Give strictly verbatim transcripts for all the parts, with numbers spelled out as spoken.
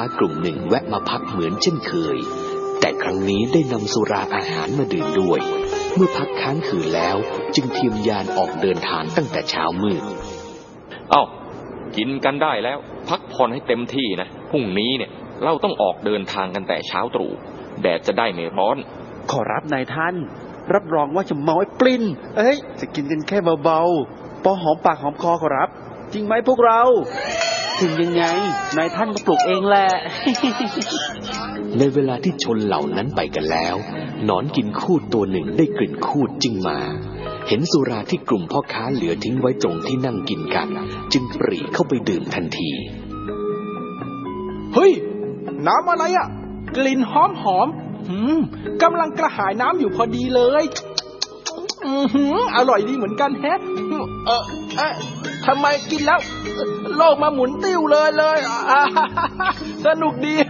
ากลุ่มหนึ่งแวะมาพักเหมือนเช่นเคยแต่ครั้งนี้ได้นำสุราอาหารมาดื่มด้วยเมื่อพักค้างคืนแล้วจึงเทียมยานออกเดินทางตั้งแต่เช้ามืดเอ้ากินกันได้แล้วพักผ่อนให้เต็มที่นะพรุ่งนี้เนี่ยเราต้องออกเดินทางกันแต่เช้าตรู่แดดจะได้ไม่ร้อนขอรับนายท่านรับรองว่าจะเมาไอ้ปลิ้นเอ้ยจะกินกันแค่เบาๆพอหอมปากหอมคอขอรับจริงไหมพวกเราถึงยังไงนายท่านก็ปลุกเองแหละในเวลาที่ชนเหล่านั้นไปกันแล้วหนอนกินคูดตัวหนึ่งได้กลิ่นคูดจึงมาเห็นสุราที่กลุ่มพ่อค้าเหลือทิ้งไว้ตรงที่นั่งกินกันจึงปรีเข้าไปดื่มทันทีเฮ้ยน้ำอะไรอ่ะกลิ่นหอมหอมหืมกำลังกระหายน้ำอยู่พอดีเลยอือหืออร่อยดีเหมือนกันแฮะเออเอ๊ะทำไมกินแล้วโลกมาหมุนติ้วเลยเลยสนุกดี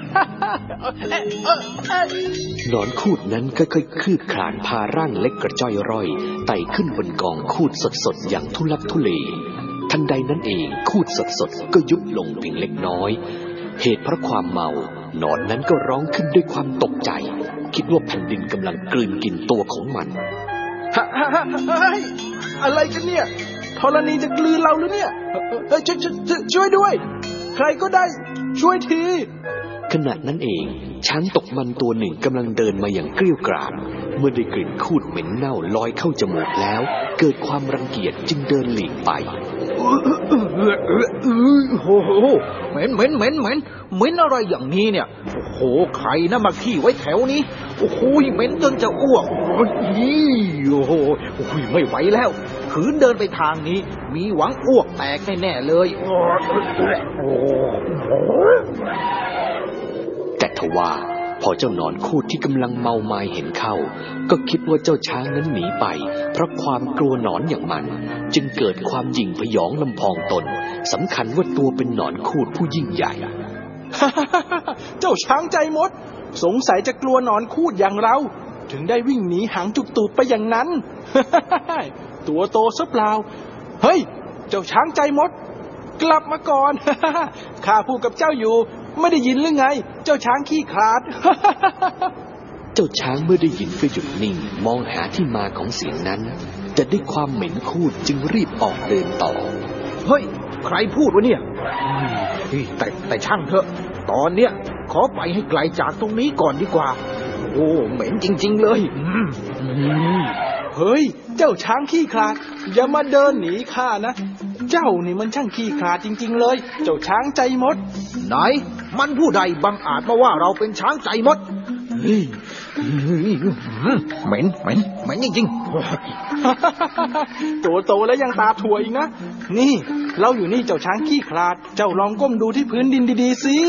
หนอนคูดนั้นค่อยๆคืบคลานพาร่างเล็กกระจ้อยร่อยไต่ขึ้นบนกองคูดสดๆอย่างทุลักทุเลทันใดนั้นเองคูดสดๆก็ยุบลงเพียงเล็กน้อยเหตุเพราะความเมาหนอนนั้นก็ร้องขึ้นด้วยความตกใจคิดว่าแผ่นดินกำลังกลืนกินตัวของมันอะไรกันเนี่ยธรณีจะกลืนเราหรือเนี่ยช่วยช่วยด้วยใครก็ได้ช่วยทีขณะนั้นเองช้างตกมันตัวหนึ่งกำลังเดินมาอย่างเกรี้ยวกราดเมื่อได้กลิ่นคูดเหม็นเน่าลอยเข้าจมูกแล้วเกิดความรังเกียจจึงเดินหลีกไปโอ้โหเหม็นเหม็นเหม็นเหม็นเหม็นอะไรอย่างนี้เนี่ยโอ้โหใครนะมาขี้ไว้แถวนี้โอ้โหเหม็นจนจะอ้วกโอ้ยโอ้โหโอ้ยไม่ไหวแล้วขืนเดินไปทางนี้มีหวังอ้วกแตกแน่ๆเลยแต่ทว่าพอเจ้าหนอนคูดที่กำลังเมาไม้เห็นเข้าก็คิดว่าเจ้าช้างนั้นหนีไปเพราะความกลัวหนอนอย่างมันจึงเกิดความหยิ่งพยองลำพองตนสำคัญว่าตัวเป็นหนอนคูดผู้ยิ่งใหญ่เจ้าช้างใจมดสงสัยจะกลัวหนอนคูดอย่างเราถึงได้วิ่งหนีหางจุกตูดไปอย่างนั้น ตัวโตซะเปล่าเฮ้ยเจ้าช้างใจมดกลับมาก่อน ข้าพูดกับเจ้าอยู่ไม่ได้ยินหรือไงเจ้าช้างขี้ขลาดเจ้าช้างเมื่อได้ยินก็หยุดนิ่งมองหาที่มาของเสียงนั้นแต่ด้วยความเหม็นคูดจึงรีบออกเดินต่อเฮ้ยใครพูดวะเนี่ยแต่แต่ช่างเถอะตอนเนี้ยขอไปให้ไกลจากตรงนี้ก่อนดีกว่าโอ้เหม็นจริงๆเลยเฮ้ยเจ้าช้างขี้ขลาดอย่ามาเดินหนีข้านะเจ้านี่มันช่างขี้ขลาดจริงๆเลยเจ้าช้างใจมดไหนมันผู้ใดบังอาจมาว่าเราเป็นช้างใจมดเหม็นเหม็นเหม็นจริงๆตัวโตแล้วยังตาถั่วอีกนะนี่เราอยู่นี่เจ้าช้างขี้ขลาดเจ้าลองก้มดูที่พื้นดินดีๆสิ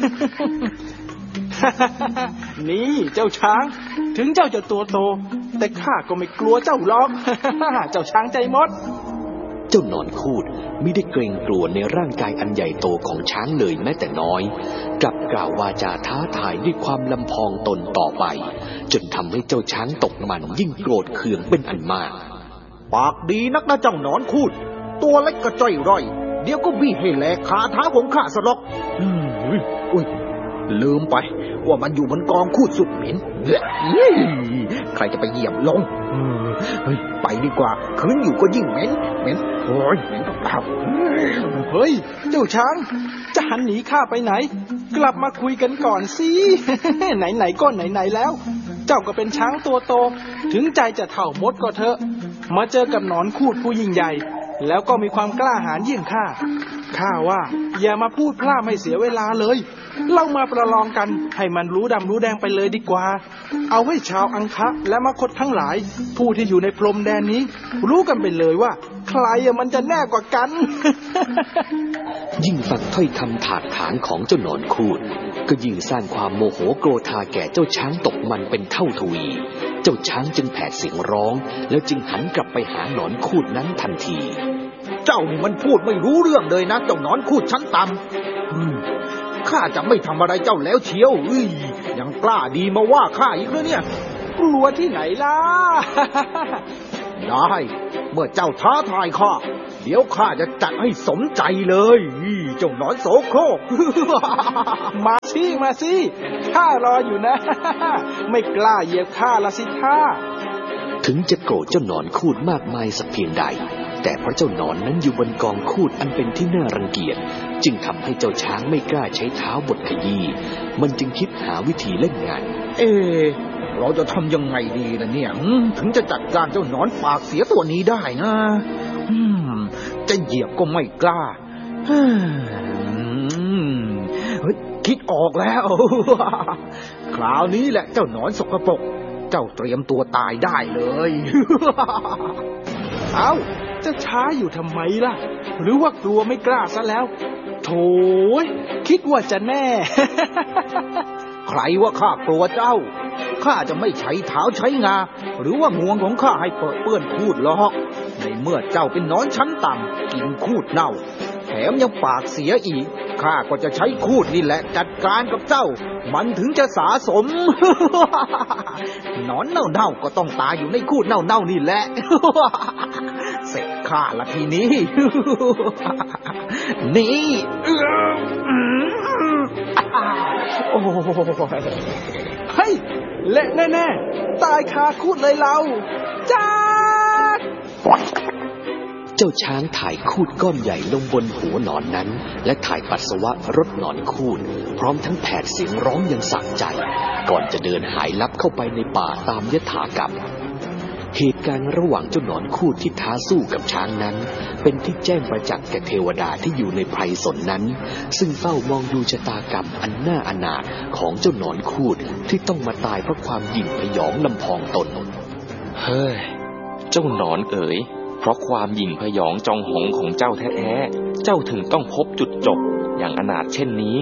นี่เจ้าช้างถึงเจ้าจะตัวโตแต่ข้าก็ไม่กลัวเจ้าหรอก เจ้าช้างใจมดเจ้าหนอนคูดไม่ได้เกรงกลัวในร่างกายอันใหญ่โตของช้างเลยแม้แต่น้อยกลับกล่าววาจาท้าทายด้วยความลำพองตนต่อไปจนทำให้เจ้าช้างตกมันยิ่งโกรธเคืองเป็นอันมากปากดีนักนะเจ้าหนอนคูดตัวเล็กกระจ้อยร่อยเดี๋ยวก็บี้ให้แหลกขาเท้าของข้าซะหรอกอุ้ยลืมไปว่ามันอยู่บนกองคูดสุดเหม็นใครจะไปเหยียบลงเฮ้ยไปดีกว่าคืนอยู่ก็ยิ่งเหม็นเหม็นโอ้ยเหม็นเปล่าเฮ้ยเจ้าช้างจะหันหนีข้าไปไหนกลับมาคุยกันก่อนสิไหนๆก็ไหนๆแล้วเจ้าก็เป็นช้างตัวโตถึงใจจะเท่ามดก็เถอะมาเจอกับหนอนคูดผู้ยิ่งใหญ่แล้วก็มีความกล้าหาญเยี่ยงข้าข้าว่าอย่ามาพูดพร่ำให้เสียเวลาเลยเรามาประลองกันให้มันรู้ดำรู้แดงไปเลยดีกว่าเอาให้ชาวอังคะและมคธทั้งหลายผู้ที่อยู่ในพรมแดนนี้รู้กันไปเลยว่าใครมันจะแน่กว่ากันยิ่งฟังถ้อยคำถากถางของเจ้าหนอนคูดก็ยิ่งสร้างความโมโหโกรธาแก่เจ้าช้างตกมันเป็นเท่าทวีเจ้าช้างจึงแผดเสียงร้องแล้วจึงหันกลับไปหาหนอนคูดนั้นทันทีเจ้านี่มันพูดไม่รู้เรื่องเลยนะเจ้าหนอนคูดชั้นต่ำข้าจะไม่ทำอะไรเจ้าแล้วเชียวยังกล้าดีมาว่าข้าอีกเลยเนี่ยกลัวที่ไหนล่ะได้เมื่อเจ้าท้าทายข้าเดี๋ยวข้าจะจัดให้สมใจเลยเจ้าหนอนโสโครกมาสิมาสิข้ารออยู่นะ ไม่กล้าเหยียบข้าละสิท่าถึงจะโกรธเจ้าหนอนคูดมากมายสักเพียงใดแต่เพราะเจ้าหนอนนั้นอยู่บนกองคูดอันเป็นที่น่ารังเกียจจึงทำให้เจ้าช้างไม่กล้าใช้เท้าบดขยี้มันจึงคิดหาวิธีเล่นงานเอเราจะทำยังไงดีล่ะเนี่ยถึงจะจัดการเจ้าหนอนปากเสียตัวนี้ได้นะจะเหยียบก็ไม่กล้าเฮ้ยคิดออกแล้วคราวนี้แหละเจ้าหนอนสกปรกเจ้าเตรียมตัวตายได้เลยเอ้าจะช้าอยู่ทำไมล่ะหรือว่ากลัวไม่กล้าซะแล้วโธ่คิดว่าจะแน่ใครว่าข้ากลัวเจ้าข้าจะไม่ใช้เท้าใช้งาหรือว่างวงของข้าให้เปื้อนคูดหรอกในเมื่อเจ้าเป็นนอนชั้นต่ำกินคูดเน่าแถมยังปากเสียอีกข้าก็จะใช้คูดนี่แหละจัดการกับเจ้ามันถึงจะสะสม นอนเน่าๆก็ต้องตายอยู่ในคูดเน่าๆนี่แหละ เสร็จข้าละทีนี้ นี่โอ้เฮ้ยเละแน่ๆตายคาคูดเลยเราจ้าเจ้าช้างถ่ายคูดก้อนใหญ่ลงบนหัวหนอนนั้นและถ่ายปัสสาวะรดหนอนคูดพร้อมทั้งแผดเสียงร้องอย่างสะใจก่อนจะเดินหายลับเข้าไปในป่าตามยถากรรมเหตุการณ์ระหว่างเจ้าหนอนคูดที่ท้าสู้กับช้างนั้นเป็นที่แจ้งประจักษ์แก่เทวดาที่อยู่ในไพรสนนั้นซึ่งเฝ้ามองดูชะตากรรมอันน่าอนาถของเจ้าหนอนคูดที่ต้องมาตายเพราะความหยิ่งพยองลำพองตนเฮ้ยเจ้าหนอนเอ๋ยเพราะความหยิ่งพยองจองหองของเจ้าแท้ๆเจ้าถึงต้องพบจุดจบอย่างอนาถเช่นนี้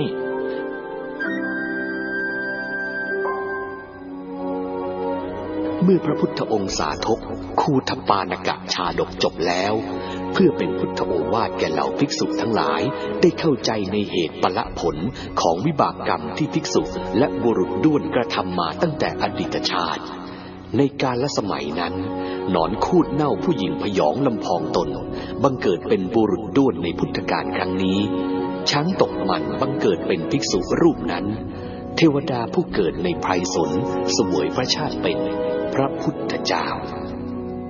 เมื่อพระพุทธองค์สาธกคูทปานกะชาดกจบแล้วเพื่อเป็นพุทธโอวาทแก่เหล่าภิกษุทั้งหลายได้เข้าใจในเหตุปละผลของวิบากกรรมที่ภิกษุและบุรุษด้วนกระทำมาตั้งแต่อดีตชาติในกาลสมัยนั้นหนอนคูดเน่าผู้หญิงพยองลำพองตนบังเกิดเป็นบุรุษด้วนในพุทธกาลครั้งนี้ช้างตกมันบังเกิดเป็นภิกษุรูปนั้นเทวดาผู้เกิดในไพรสนเสวยพระชาติเป็นพระพุทธเจ้า